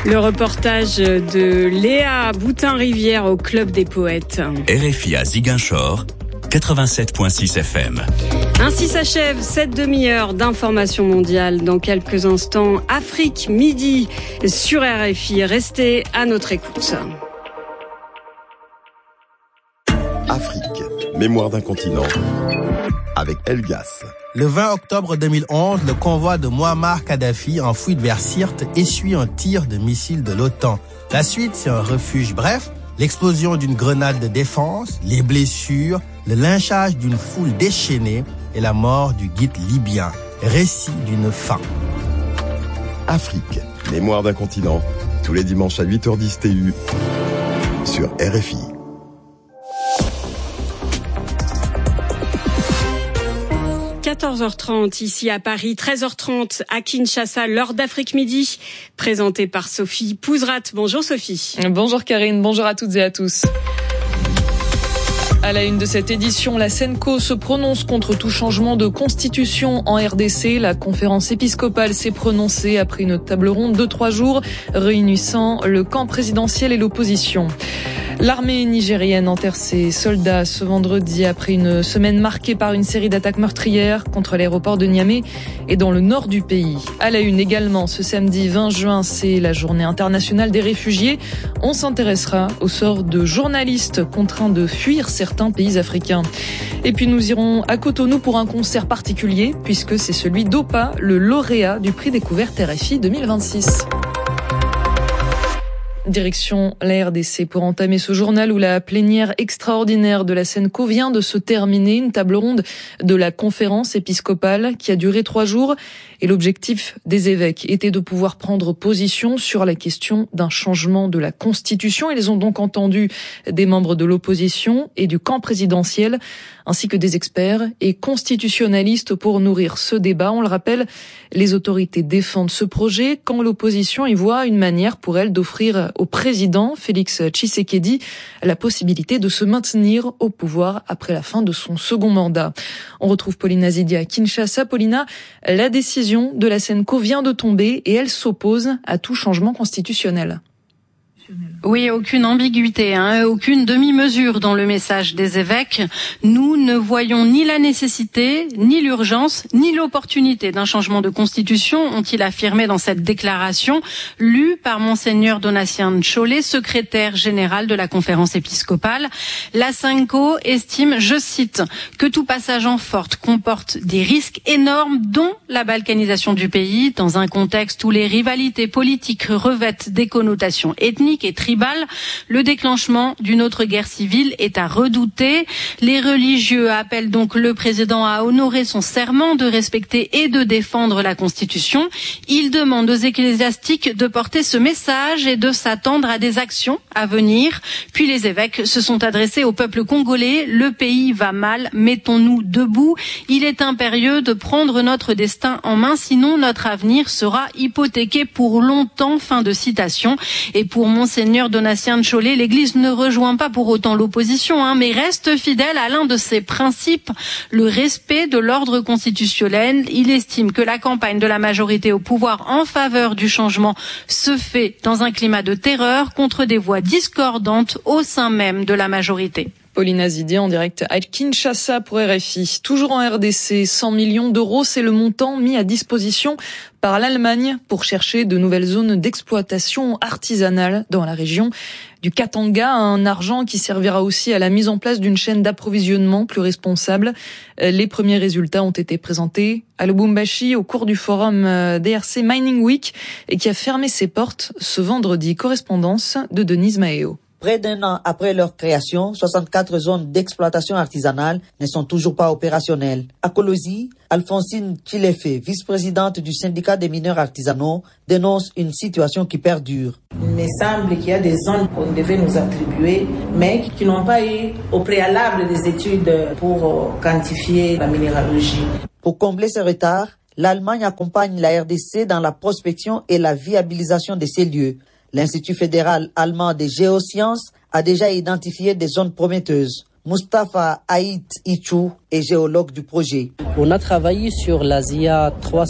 Le reportage de Léa Boutin-Rivière au Club des Poètes. RFI à Ziguinchor, 87.6 FM. Ainsi s'achève cette demi-heure d'information mondiale. Dans quelques instants, Afrique Midi sur RFI. Restez à notre écoute. Afrique, mémoire d'un continent, avec Elgas. Le 20 octobre 2011, le convoi de Mouammar Kadhafi en fuite vers Sirte essuie un tir de missile de l'OTAN. La suite, c'est un refuge bref, l'explosion d'une grenade de défense, les blessures, le lynchage d'une foule déchaînée et la mort du guide libyen. Récit d'une fin. Afrique, mémoire d'un continent, tous les dimanches à 8h10 TU sur RFI. 14h30 ici à Paris, 13h30 à Kinshasa, l'heure d'Afrique Midi, présentée par Sophie Pouzrat. Bonjour Sophie. Bonjour Karine, bonjour à toutes et à tous. À la une de cette édition, la Senco se prononce contre tout changement de constitution en RDC. La conférence épiscopale s'est prononcée après une table ronde de 3 jours réunissant le camp présidentiel et l'opposition. L'armée nigérienne enterre ses soldats ce vendredi après une semaine marquée par une série d'attaques meurtrières contre l'aéroport de Niamey et dans le nord du pays. À la une également, ce samedi 20 juin, c'est la journée internationale des réfugiés. On s'intéressera au sort de journalistes contraints de fuir certains pays africains. Et puis nous irons à Cotonou pour un concert particulier puisque c'est celui d'Opa, le lauréat du prix découverte RFI 2026. Direction la RDC pour entamer ce journal où la plénière extraordinaire de la Senco vient de se terminer, une table ronde de la conférence épiscopale qui a duré 3 jours. Et l'objectif des évêques était de pouvoir prendre position sur la question d'un changement de la Constitution. Ils ont donc entendu des membres de l'opposition et du camp présidentiel, ainsi que des experts et constitutionnalistes pour nourrir ce débat. On le rappelle, les autorités défendent ce projet quand l'opposition y voit une manière pour elle d'offrir au président Félix Tshisekedi la possibilité de se maintenir au pouvoir après la fin de son second mandat. On retrouve Paulina Zidia à Kinshasa. Paulina, la décision de la Senco vient de tomber et elle s'oppose à tout changement constitutionnel. Oui, aucune ambiguïté, aucune demi-mesure dans le message des évêques. Nous ne voyons ni la nécessité, ni l'urgence, ni l'opportunité d'un changement de constitution, ont-ils affirmé dans cette déclaration, lue par Monseigneur Donatien Tcholé, secrétaire général de la conférence épiscopale. La Senco estime, je cite, que tout passage en force comporte des risques énormes, dont la balkanisation du pays, dans un contexte où les rivalités politiques revêtent des connotations ethniques et tribales. Le déclenchement d'une autre guerre civile est à redouter. Les religieux appellent donc le président à honorer son serment de respecter et de défendre la Constitution. Ils demandent aux ecclésiastiques de porter ce message et de s'attendre à des actions à venir. Puis les évêques se sont adressés au peuple congolais. Le pays va mal, mettons-nous debout. Il est impérieux de prendre notre destin en main, sinon notre avenir sera hypothéqué pour longtemps. Fin de citation. Et pour Monseigneur Donatien Tcholé, l'Église ne rejoint pas pour autant l'opposition, mais reste fidèle à l'un de ses principes, le respect de l'ordre constitutionnel. Il estime que la campagne de la majorité au pouvoir en faveur du changement se fait dans un climat de terreur contre des voix discordantes au sein même de la majorité. Paulina Zidia en direct à Kinshasa pour RFI. Toujours en RDC, 100 millions d'euros, c'est le montant mis à disposition par l'Allemagne pour chercher de nouvelles zones d'exploitation artisanale dans la région du Katanga, un argent qui servira aussi à la mise en place d'une chaîne d'approvisionnement plus responsable. Les premiers résultats ont été présentés à Lubumbashi au cours du forum DRC Mining Week et qui a fermé ses portes ce vendredi. Correspondance de Denise Maheo. Près d'un an après leur création, 64 zones d'exploitation artisanale ne sont toujours pas opérationnelles. À Kolosi, Alphonsine Chilefe, vice-présidente du syndicat des mineurs artisanaux, dénonce une situation qui perdure. Il me semble qu'il y a des zones qu'on devait nous attribuer, mais qui n'ont pas eu au préalable des études pour quantifier la minéralogie. Pour combler ce retard, l'Allemagne accompagne la RDC dans la prospection et la viabilisation de ces lieux. L'Institut fédéral allemand des géosciences a déjà identifié des zones prometteuses. Mustapha Haït Ichou est géologue du projet. On a travaillé sur la ZIA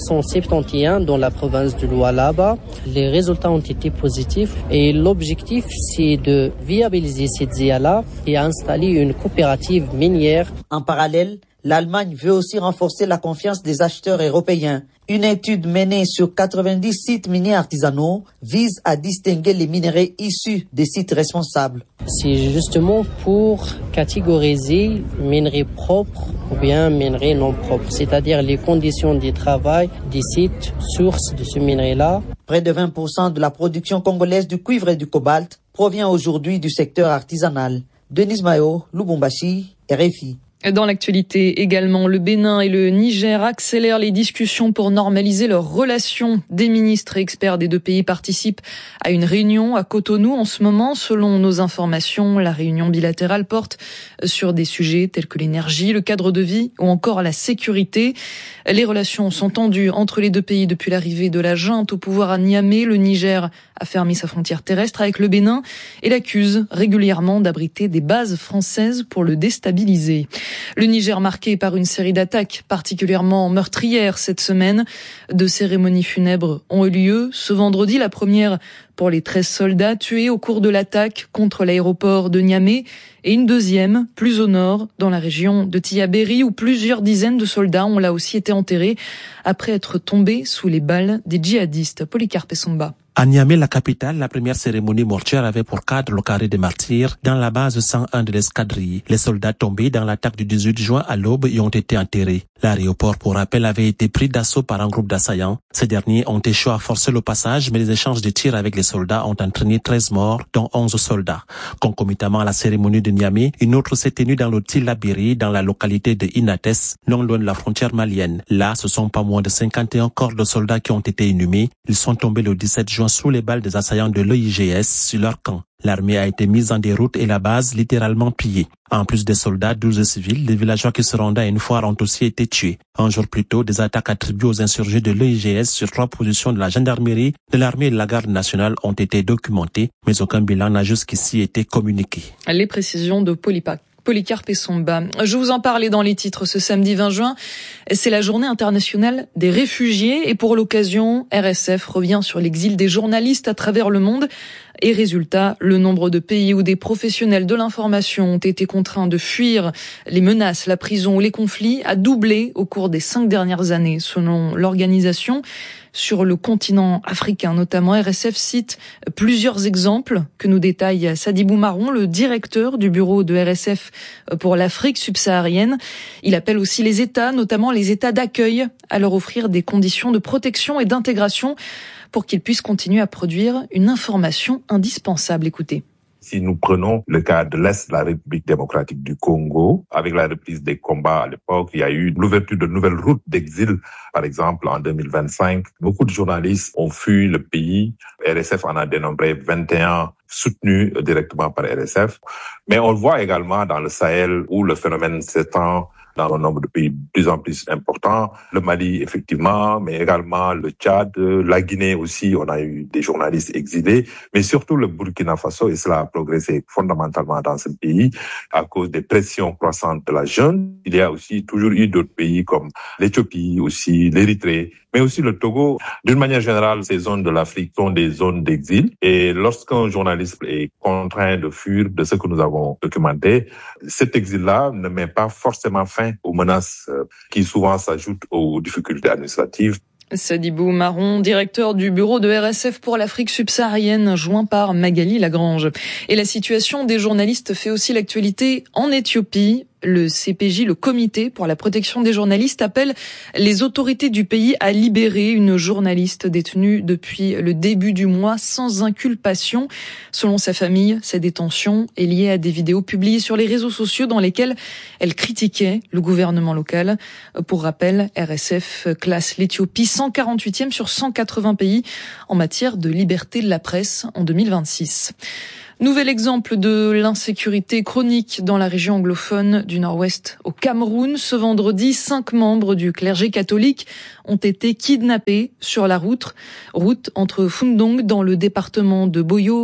371 dans la province de Lualaba. Les résultats ont été positifs et l'objectif c'est de viabiliser cette ZIA-là et installer une coopérative minière. En parallèle, l'Allemagne veut aussi renforcer la confiance des acheteurs européens. Une étude menée sur 90 sites miniers artisanaux vise à distinguer les minerais issus des sites responsables. C'est justement pour catégoriser minerais propres ou bien minerais non propres, c'est-à-dire les conditions de travail des sites sources de ce minerai-là. Près de 20% de la production congolaise du cuivre et du cobalt provient aujourd'hui du secteur artisanal. Denis Mayo, Lubumbashi, RFI. Dans l'actualité également, le Bénin et le Niger accélèrent les discussions pour normaliser leurs relations. Des ministres et experts des deux pays participent à une réunion à Cotonou en ce moment. Selon nos informations, la réunion bilatérale porte sur des sujets tels que l'énergie, le cadre de vie ou encore la sécurité. Les relations sont tendues entre les deux pays depuis l'arrivée de la junte au pouvoir à Niamey. Le Niger a fermé sa frontière terrestre avec le Bénin et l'accuse régulièrement d'abriter des bases françaises pour le déstabiliser. Le Niger marqué par une série d'attaques particulièrement meurtrières cette semaine. Deux cérémonies funèbres ont eu lieu ce vendredi. La première pour les 13 soldats tués au cours de l'attaque contre l'aéroport de Niamey et une deuxième plus au nord dans la région de Tillabéri où plusieurs dizaines de soldats ont là aussi été enterrés après être tombés sous les balles des djihadistes. Polycarpe Somba. À Niamey, la capitale, la première cérémonie mortuaire avait pour cadre le carré des martyrs dans la base 101 de l'escadrille. Les soldats tombés dans l'attaque du 18 juin à l'aube y ont été enterrés. L'aéroport, pour rappel, avait été pris d'assaut par un groupe d'assaillants. Ces derniers ont échoué à forcer le passage, mais les échanges de tirs avec les soldats ont entraîné 13 morts, dont 11 soldats. Concomitamment à la cérémonie de Niamey, une autre s'est tenue dans le Tillabéri, dans la localité de Inates, non loin de la frontière malienne. Là, ce sont pas moins de 51 corps de soldats qui ont été inhumés. Ils sont tombés le 17 juin sous les balles des assaillants de l'EIGS sur leur camp. L'armée a été mise en déroute et la base littéralement pillée. En plus des soldats, 12 civils, les villageois qui se rendaient à une foire ont aussi été tués. Un jour plus tôt, des attaques attribuées aux insurgés de l'EIGS sur 3 positions de la gendarmerie, de l'armée et de la garde nationale ont été documentées, mais aucun bilan n'a jusqu'ici été communiqué. Les précisions de Polycarpe Somba. Je vous en parlais dans les titres ce samedi 20 juin. C'est la journée internationale des réfugiés et pour l'occasion, RSF revient sur l'exil des journalistes à travers le monde. Et résultat, le nombre de pays où des professionnels de l'information ont été contraints de fuir les menaces, la prison ou les conflits a doublé au cours des 5 dernières années, selon l'organisation. Sur le continent africain notamment, RSF cite plusieurs exemples que nous détaille Sadibou Marron, le directeur du bureau de RSF pour l'Afrique subsaharienne. Il appelle aussi les États, notamment les États d'accueil, à leur offrir des conditions de protection et d'intégration pour qu'ils puissent continuer à produire une information indispensable. Écoutez. Si nous prenons le cas de l'Est de la République démocratique du Congo, avec la reprise des combats à l'époque, il y a eu l'ouverture de nouvelles routes d'exil. Par exemple, en 2025, beaucoup de journalistes ont fui le pays. RSF en a dénombré 21 soutenus directement par RSF. Mais on le voit également dans le Sahel où le phénomène s'étend dans un nombre de pays de plus en plus important. Le Mali, effectivement, mais également le Tchad, la Guinée aussi, on a eu des journalistes exilés, mais surtout le Burkina Faso, et cela a progressé fondamentalement dans ce pays à cause des pressions croissantes de la jeune. Il y a aussi toujours eu d'autres pays comme l'Éthiopie, aussi l'Érythrée, mais aussi le Togo. D'une manière générale, ces zones de l'Afrique sont des zones d'exil. Et lorsqu'un journaliste est contraint de fuir de ce que nous avons documenté, cet exil-là ne met pas forcément fin aux menaces qui souvent s'ajoutent aux difficultés administratives. Sadibou Marron, directeur du bureau de RSF pour l'Afrique subsaharienne, joint par Magali Lagrange. Et la situation des journalistes fait aussi l'actualité en Éthiopie. Le CPJ, le Comité pour la protection des journalistes, appelle les autorités du pays à libérer une journaliste détenue depuis le début du mois sans inculpation. Selon sa famille, sa détention est liée à des vidéos publiées sur les réseaux sociaux dans lesquelles elle critiquait le gouvernement local. Pour rappel, RSF classe l'Éthiopie 148e sur 180 pays en matière de liberté de la presse en 2026. Nouvel exemple de l'insécurité chronique dans la région anglophone du Nord-Ouest au Cameroun. Ce vendredi, 5 membres du clergé catholique ont été kidnappés sur la route entre Fundong dans le département de Boyo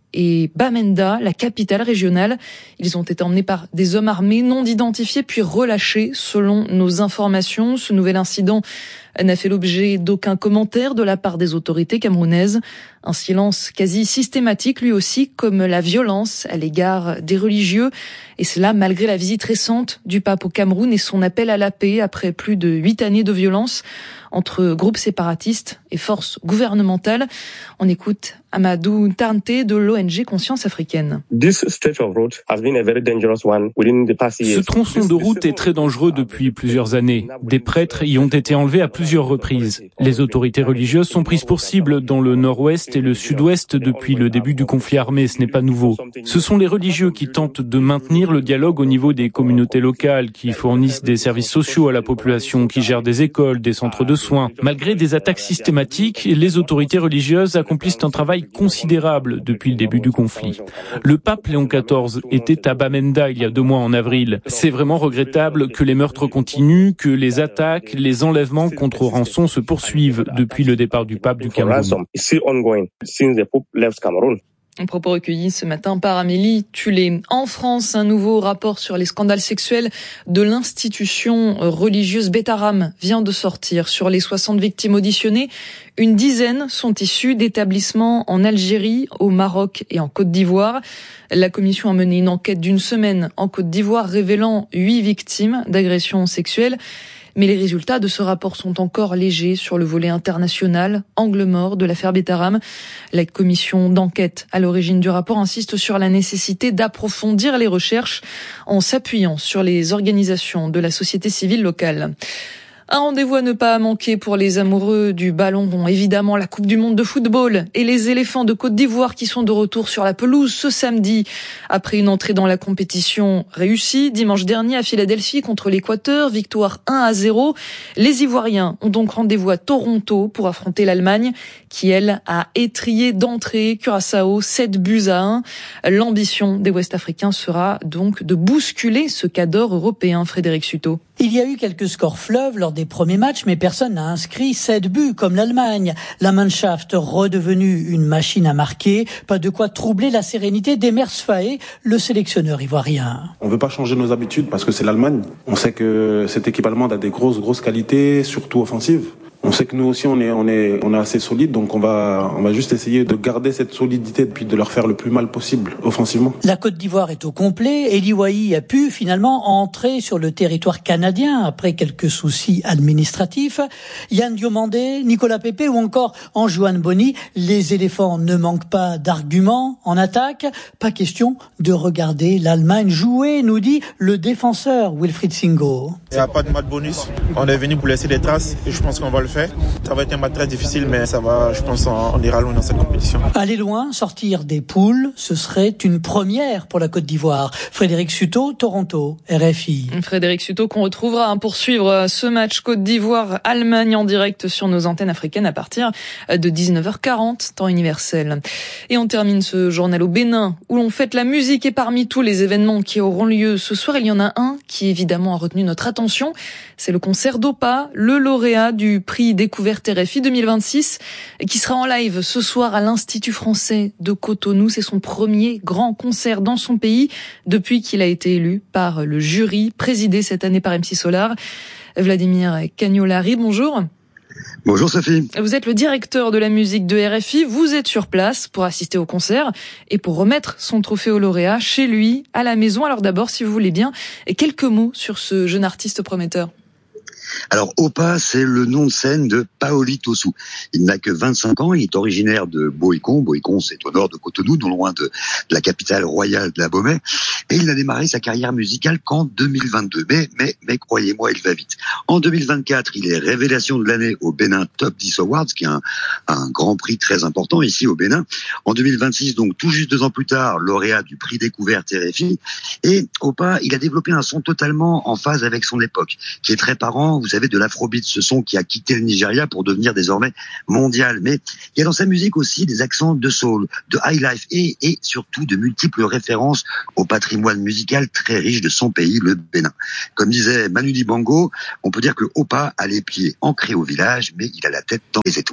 et Bamenda, la capitale régionale. Ils ont été emmenés par des hommes armés non identifiés puis relâchés selon nos informations. Ce nouvel incident n'a fait l'objet d'aucun commentaire de la part des autorités camerounaises. Un silence quasi systématique lui aussi, comme la violence à l'égard des religieux. Et cela malgré la visite récente du pape au Cameroun et son appel à la paix après plus de 8 années de violence entre groupes séparatistes et forces gouvernementales. On écoute Amadou Tarte de l'ONG Conscience africaine. Ce tronçon de route est très dangereux depuis plusieurs années. Des prêtres y ont été enlevés à plusieurs reprises. Les autorités religieuses sont prises pour cible dans le nord-ouest et le sud-ouest depuis le début du conflit armé. Ce n'est pas nouveau. Ce sont les religieux qui tentent de maintenir le dialogue au niveau des communautés locales, qui fournissent des services sociaux à la population, qui gèrent des écoles, des centres de soins. Malgré des attaques systématiques, les autorités religieuses accomplissent un travail considérable depuis le début du conflit. Le pape Léon XIV était à Bamenda il y a 2 mois en avril. C'est vraiment regrettable que les meurtres continuent, que les attaques, les enlèvements contre rançon se poursuivent depuis le départ du pape du Cameroun. Un propos recueilli ce matin par Amélie Tulé. En France, un nouveau rapport sur les scandales sexuels de l'institution religieuse Beth-Aram vient de sortir. Sur les 60 victimes auditionnées, une dizaine sont issues d'établissements en Algérie, au Maroc et en Côte d'Ivoire. La commission a mené une enquête d'1 semaine en Côte d'Ivoire révélant 8 victimes d'agressions sexuelles. Mais les résultats de ce rapport sont encore légers sur le volet international, angle mort de l'affaire Beth-Aram. La commission d'enquête à l'origine du rapport insiste sur la nécessité d'approfondir les recherches en s'appuyant sur les organisations de la société civile locale. Un rendez-vous à ne pas manquer pour les amoureux du ballon. Bon, évidemment, la Coupe du Monde de football et les éléphants de Côte d'Ivoire qui sont de retour sur la pelouse ce samedi. Après une entrée dans la compétition réussie dimanche dernier à Philadelphie contre l'Équateur, victoire 1-0. Les Ivoiriens ont donc rendez-vous à Toronto pour affronter l'Allemagne qui, elle, a étrillé d'entrée Curaçao 7-1. L'ambition des Ouest-Africains sera donc de bousculer ce cadre européen, Frédéric Suto. Il y a eu quelques scores fleuves lors des premiers matchs, mais personne n'a inscrit 7 buts comme l'Allemagne. La Mannschaft redevenue une machine à marquer, pas de quoi troubler la sérénité d'Emers Faé, le sélectionneur ivoirien. On ne veut pas changer nos habitudes parce que c'est l'Allemagne. On sait que cette équipe allemande a des grosses qualités, surtout offensives. On sait que nous aussi on est assez solide, donc on va juste essayer de garder cette solidité puis de leur faire le plus mal possible offensivement. La Côte d'Ivoire est au complet. Eli Wahi a pu finalement entrer sur le territoire canadien après quelques soucis administratifs. Yann Diomandé, Nicolas Pepe ou encore Anjuan Boni, les éléphants ne manquent pas d'arguments en attaque. Pas question de regarder l'Allemagne jouer, nous dit le défenseur Wilfried Singo. Il n'y a pas de match bonus. On est venu pour laisser des traces et je pense qu'on va le faire. Ça va être un match très difficile, mais ça va, je pense, on ira loin dans cette compétition. Aller loin, sortir des poules, ce serait une première pour la Côte d'Ivoire. Frédéric Suto, Toronto, RFI. Frédéric Suto qu'on retrouvera pour suivre ce match Côte d'Ivoire-Allemagne en direct sur nos antennes africaines à partir de 19h40, temps universel. Et on termine ce journal au Bénin, où l'on fête la musique et parmi tous les événements qui auront lieu ce soir, il y en a un qui évidemment a retenu notre attention. C'est le concert d'Opa, le lauréat du prix Découverte RFI 2026, qui sera en live ce soir à l'Institut français de Cotonou. C'est son premier grand concert dans son pays depuis qu'il a été élu par le jury, présidé cette année par MC Solar. Vladimir Cagnolari, bonjour. Bonjour Sophie. Vous êtes le directeur de la musique de RFI. Vous êtes sur place pour assister au concert et pour remettre son trophée au lauréat chez lui, à la maison. Alors d'abord, si vous voulez bien, quelques mots sur ce jeune artiste prometteur. Alors, Opa, c'est le nom de scène de Paoli Tossou. Il n'a que 25 ans, il est originaire de Boécon. Boécon, c'est au nord de Cotonou, non loin de la capitale royale de l'Abomey. Et il n'a démarré sa carrière musicale qu'en 2022. Mais croyez-moi, il va vite. En 2024, il est révélation de l'année au Bénin Top 10 Awards, qui est un grand prix très important ici au Bénin. En 2026, donc tout juste 2 ans plus tard, lauréat du prix Découverte RFI. Et Opa, il a développé un son totalement en phase avec son époque, qui est très parent, vous savez, de l'afrobeat, ce son qui a quitté le Nigeria pour devenir désormais mondial. Mais il y a dans sa musique aussi des accents de soul, de highlife et surtout de multiples références au patrimoine musical très riche de son pays, le Bénin. Comme disait Manu Dibango, on peut dire que Opa a les pieds ancrés au village, mais il a la tête dans les étoiles.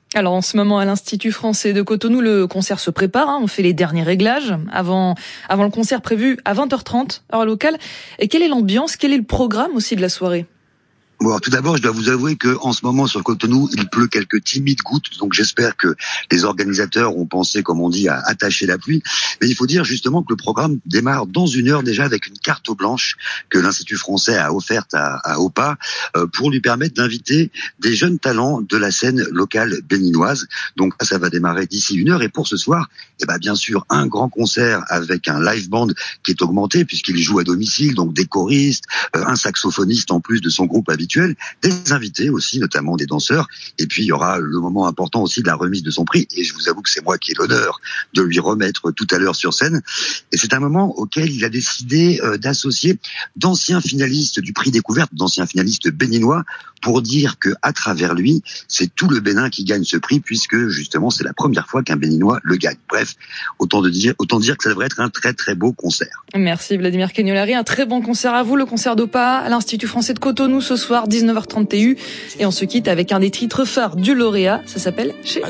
Alors en ce moment à l'Institut français de Cotonou, le concert se prépare, on fait les derniers réglages avant le concert prévu à 20h30 heure locale. Et quelle est l'ambiance, quel est le programme aussi de la soirée ? Bon, alors, tout d'abord, je dois vous avouer que en ce moment sur Cotonou, il pleut quelques timides gouttes, donc j'espère que les organisateurs ont pensé, comme on dit, à attacher la pluie. Mais il faut dire justement que le programme démarre dans 1 heure déjà avec une carte blanche que l'Institut français a offerte à OPA pour lui permettre d'inviter des jeunes talents de la scène locale béninoise. Donc ça va démarrer d'ici 1 heure. Et pour ce soir, bien sûr, un grand concert avec un live band qui est augmenté puisqu'il joue à domicile, donc des choristes, un saxophoniste en plus de son groupe habituel, des invités aussi, notamment des danseurs, et puis il y aura le moment important aussi de la remise de son prix, et je vous avoue que c'est moi qui ai l'honneur de lui remettre tout à l'heure sur scène, et c'est un moment auquel il a décidé d'associer d'anciens finalistes du prix Découverte, d'anciens finalistes béninois, pour dire que à travers lui, c'est tout le Bénin qui gagne ce prix, puisque justement c'est la première fois qu'un Béninois le gagne. Bref, autant dire que ça devrait être un très très beau concert. Merci Vladimir Kegnolari, un très bon concert à vous, le concert d'OPA à l'Institut français de Cotonou ce soir 19h30 TU, et on se quitte avec un des titres phares du lauréat, ça s'appelle Chez